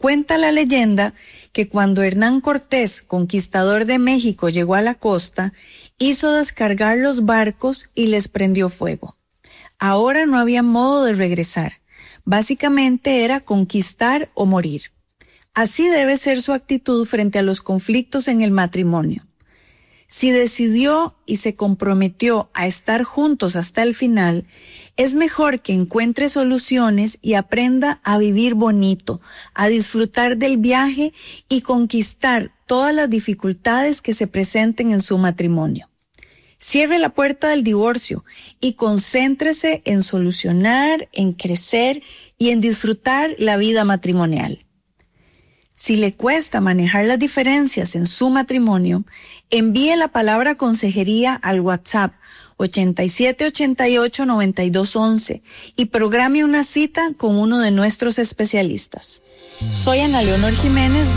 Cuenta la leyenda que cuando Hernán Cortés, conquistador de México, llegó a la costa, hizo descargar los barcos y les prendió fuego. Ahora no había modo de regresar. Básicamente era conquistar o morir. Así debe ser su actitud frente a los conflictos en el matrimonio. Si decidió y se comprometió a estar juntos hasta el final, es mejor que encuentre soluciones y aprenda a vivir bonito, a disfrutar del viaje y conquistar todas las dificultades que se presenten en su matrimonio. Cierre la puerta del divorcio y concéntrese en solucionar, en crecer y en disfrutar la vida matrimonial. Si le cuesta manejar las diferencias en su matrimonio, envíe la palabra consejería al WhatsApp 8788-9211 y programe una cita con uno de nuestros especialistas. Soy Ana Leonor Jiménez